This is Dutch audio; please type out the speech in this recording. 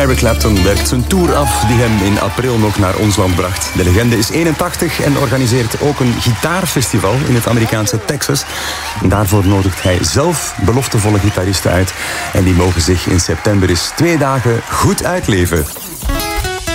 Eric Clapton werkt zijn tour af die hem in april nog naar ons land bracht. De legende is 81 en organiseert ook een gitaarfestival in het Amerikaanse Texas. En daarvoor nodigt hij zelf beloftevolle gitaristen uit. En die mogen zich in september eens 2 dagen goed uitleven.